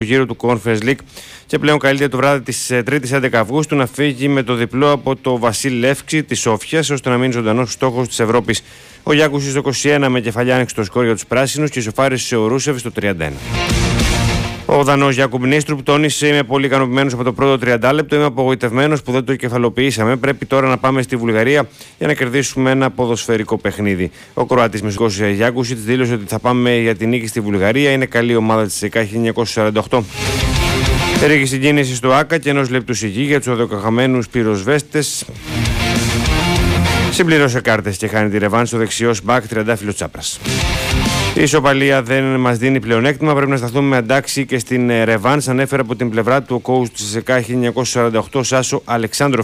γύρο του Conference League και πλέον καλείται το βράδυ της 3ης 11 Αυγούστου να φύγει με το διπλό από το Βασίλη Λεύξη της Σόφιας ώστε να μείνει ζωντανός στόχος της Ευρώπης. Ο Γιάκουσης στο 21 με κεφαλιά άνοιξε το σκόρ για τους πράσινους και ισοφάρισε ο Ρούσεβ στο 31. Ο Δανός Γιάκουμπ Νίστρουπ τόνισε: είμαι πολύ ικανοποιημένος από το πρώτο 30 λεπτό. Είμαι απογοητευμένος που δεν το κεφαλοποιήσαμε. Πρέπει τώρα να πάμε στη Βουλγαρία για να κερδίσουμε ένα ποδοσφαιρικό παιχνίδι. Ο Κροάτης μεσικός Γιάκουσιτς δήλωσε ότι θα πάμε για την νίκη στη Βουλγαρία. Είναι καλή ομάδα της ΕΚΑ 1948. Ρίγη συγκίνηση στο ΆΚΑ και ενός λεπτού σιγή για τους οδοκαχαμένους πυροσβέστες. Συμπληρώσε κάρτες και χάνει τη ρεβάν στο δεξιός μπακ Τριαντάφυλλος Τσάπρας. Η ισοπαλία δεν μας δίνει πλεονέκτημα. Πρέπει να σταθούμε με αντάξει και στην ρεβάν, ανέφερε από την πλευρά του ο coach της ΕΚΑ 1948 Σάσο Αλεξάνδροφ.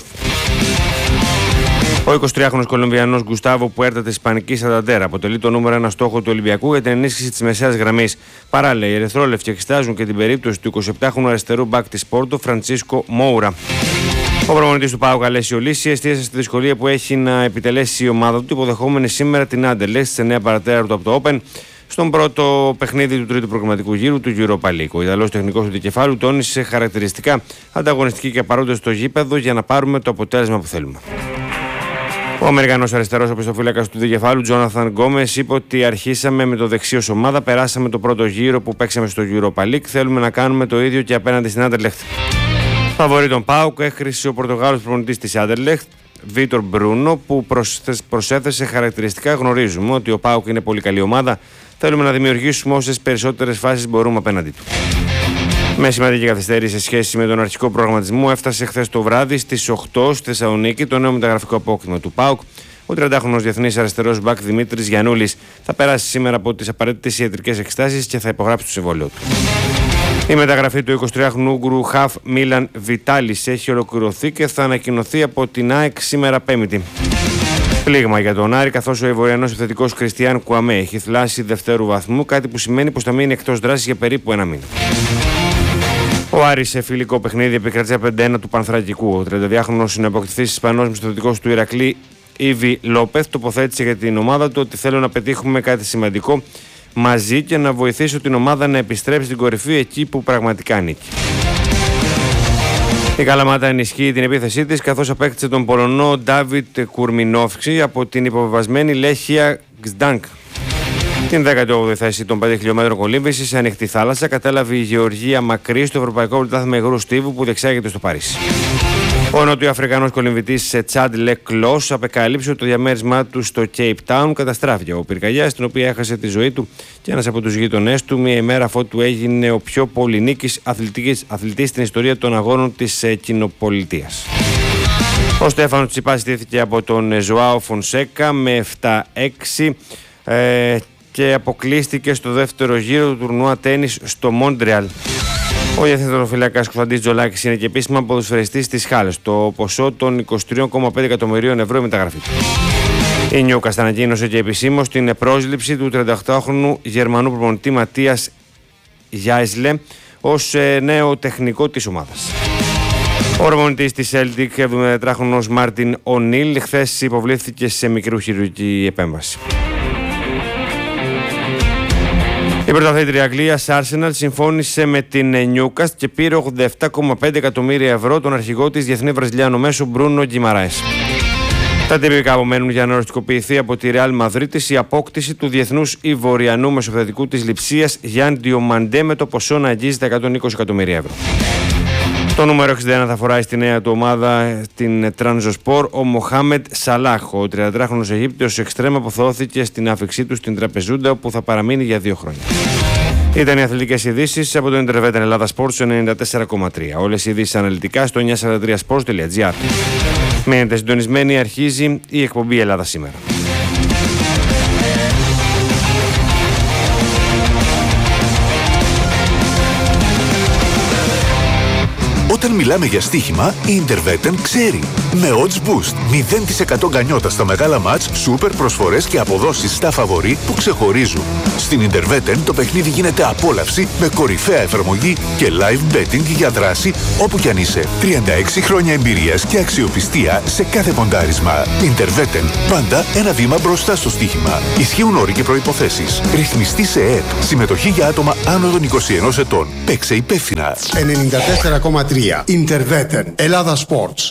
Ο 23χρονος Κολομβιανός Γκουστάβο Πουέρτα της Ισπανικής Σανταντέρ αποτελεί το νούμερο 1 στόχο του Ολυμπιακού για την ενίσχυση της μεσαίας γραμμής. Παράλληλα, οι ερυθρόλευκοι εξετάζουν και την περίπτωση του 27χρονου αριστερού μπακ της Πόρτο Φραντσίσκο Μόουρα. Ο προπονητής του ΠΑΟΚ Αλέσιο Λύση εστίασε στη δυσκολία που έχει να επιτελέσει η ομάδα του, υποδεχόμενη σήμερα την Άντερλεχτ στις 9 παρατέταρτο από το Open, στον πρώτο παιχνίδι του τρίτου προγραμματικού γύρου του Europa League. Ο Ιταλός τεχνικός του δικεφάλου τόνισε χαρακτηριστικά ανταγωνιστική και παρόντες στο γήπεδο για να πάρουμε το αποτέλεσμα που θέλουμε. Ο Αμερικανός αριστερός οπισθοφύλακας του δικεφάλου, Τζόναθαν Γκόμες, είπε ότι αρχίσαμε με το δεξί ως ομάδα, περάσαμε το πρώτο γύρο που παίξαμε στο Europa League. Θέλουμε να κάνουμε το ίδιο και απέναντι στην Άντερλεχτ. Φαβορί τον ΠΑΟΚ έχρισε ο Πορτογάλος προπονητής της Άντερλεχτ, Βίτορ Μπρούνο, που προσέθεσε χαρακτηριστικά: γνωρίζουμε ότι ο ΠΑΟΚ είναι πολύ καλή ομάδα. Θέλουμε να δημιουργήσουμε όσες περισσότερες φάσεις μπορούμε απέναντί του. Με σημαντική καθυστέρηση σε σχέση με τον αρχικό προγραμματισμό, έφτασε χθες το βράδυ στις 8 στη Θεσσαλονίκη το νέο μεταγραφικό απόκτημα του ΠΑΟΚ. Ο 30χρονος διεθνής αριστερός μπακ Δημήτρης Γιαννούλης θα περάσει σήμερα από τις απαραίτητες ιατρικές εξετάσεις και θα υπογράψει το συμβόλαιο του. Η μεταγραφή του 23χρονου Ούγκρου Χαφ Μίλαν Βιτάλης έχει ολοκληρωθεί και θα ανακοινωθεί από την ΑΕΚ σήμερα Πέμπτη. Πλήγμα για τον Άρη, καθώς ο Ivoriανός επιθετικός Κριστιάν Κουαμέ έχει θλάσει δευτέρου βαθμού, κάτι που σημαίνει πως θα μείνει εκτός δράσης για περίπου ένα μήνα. Ο Άρης σε φιλικό παιχνίδι επικρατεί 5-1 του Πανθρακικού. Ο 32χρονος συναποκτηθής Ισπανός μισθωτικός του Ηρακλή Ήβι Λόπεθ τοποθέτησε για την ομάδα του ότι θέλω να πετύχουμε κάτι σημαντικό μαζί και να βοηθήσω την ομάδα να επιστρέψει στην κορυφή εκεί που πραγματικά ανήκει. Η Καλαμάτα ενισχύει την επίθεσή της καθώς απέκτησε τον Πολωνό Ντάβιτ Κουρμινόφσκι από την υποβεβασμένη Λέχια Γκσντάνκ. Την 18η θέση των 5 χιλιόμετρων κολύμβησης σε ανοιχτή θάλασσα κατέλαβε η Γεωργία Μακρύ στο Ευρωπαϊκό Πρωτάθλημα Υγρού Στίβου που διεξάγεται στο Παρίσι. Ο νοτιοαφρικανός κολυμβητής Τσάντ Λεκλός απεκάλυψε ότι το διαμέρισμά του στο Cape Town καταστράφηκε από πυρκαγιά, στην οποία έχασε τη ζωή του και ένας από τους γείτονές του, μια ημέρα αφότου έγινε ο πιο πολυνίκης αθλητής στην ιστορία των αγώνων της κοινοπολιτείας. Ο Στέφανος Τσιπάς στήθηκε από τον Ζωάο Φονσέκα με 7-6 και αποκλείστηκε στο δεύτερο γύρο του τουρνουά τένις στο Μόντρεαλ. Ο διεθνής τερματοφύλακας Κωνσταντής Τζολάκης είναι και επίσημα ποδοσφαιριστής της Χάλες. Το ποσό των 23,5 εκατομμυρίων ευρώ η μεταγραφή του. Η Νιούκαστλ ανακοίνωσε και επισήμως την πρόσληψη του 38χρονου Γερμανού προπονητή Ματίας Γιάισλε ως νέο τεχνικό της ομάδας. Ο προπονητής της Celtic, 74χρονος Μάρτιν Ονίλ, χθες υποβλήθηκε σε μικρού χειρουργική επέμβαση. Η πρωταθλήτρια Αγγλίας Arsenal συμφώνησε με την Newcastle και πήρε 87,5 εκατομμύρια ευρώ τον αρχηγό της διεθνή βραζιλιάνο μέσο Μπρούνο Γκιμαράες. Τα τυπικά απομένουν για να οριστικοποιηθεί από τη Real Madrid η απόκτηση του διεθνούς Ιβοριανού μεσοπαιδευτικού της Λειψίας Γιάν Διομαντέ με το ποσό να αγγίζει τα 120 εκατομμύρια ευρώ. Το νούμερο 61 θα φοράει στη νέα του ομάδα την Τρανζοσπορ ο Μοχάμετ Σαλάχ. Ο 33χρονος Αιγύπτιος εξτρέμ αποθεώθηκε στην άφηξή του στην Τραπεζούντα, όπου θα παραμείνει για 2 χρόνια. Ήταν οι αθλητικές ειδήσεις από το Intervetan Ελλάδα Sports 94,3. Όλες οι ειδήσεις αναλυτικά στο 943sports.gr. Μείνετε συντονισμένοι, αρχίζει η εκπομπή Ελλάδα σήμερα. Όταν μιλάμε για στοίχημα, η Interwetten ξέρει. Με odds boost, 0% γκανιότα στα μεγάλα μάτς, σούπερ προσφορές και αποδόσεις στα φαβορί που ξεχωρίζουν. Στην Interwetten το παιχνίδι γίνεται απόλαυση με κορυφαία εφαρμογή και live betting για δράση όπου κι αν είσαι. 36 χρόνια εμπειρίας και αξιοπιστία σε κάθε ποντάρισμα. Interwetten, πάντα ένα βήμα μπροστά στο στοίχημα. Ισχύουν όροι και προϋποθέσεις. Ρυθμιστή σε ΕΕΠ. Συμμετοχή για άτομα άνω των 21 ετών. Παίξε υπεύθυνα. 94,3 Interwetten. Ελλάδα Sports.